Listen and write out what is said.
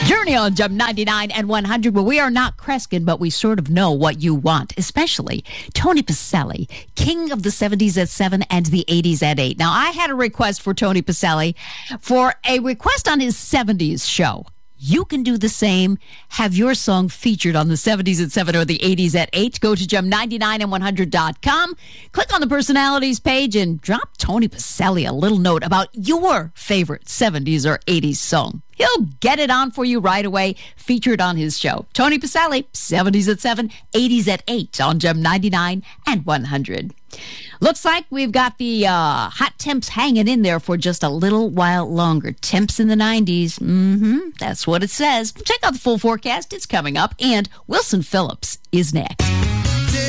Journey on Jump 99 and 100, where we are not Kreskin, but we sort of know what you want, especially Tony Pacelli, king of the 70s at 7 and the 80s at 8. Now, I had a request for Tony Pacelli for a request on his 70s show. You can do the same. Have your song featured on the 70s at 7 or the 80s at 8. Go to jump99and100.com. Click on the personalities page and drop Tony Pacelli a little note about your favorite 70s or 80s song. He'll get it on for you right away, featured on his show. Tony Pacelli, 70s at 7, 80s at 8 on Jump 99 and 100. Looks like we've got the hot temps hanging in there for just a little while longer. Temps in the 90s. That's what it says. Check out the full forecast. It's coming up. And Wilson Phillips is next.